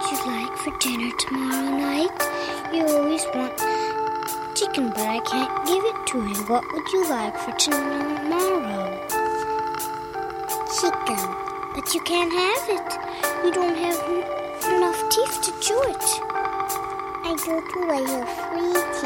would you like for dinner tomorrow night? You always want chicken, but I can't give it to you. What would you like for tomorrow? Chicken. But you can't have it. You don't have enough teeth to chew it. I do too. I have 3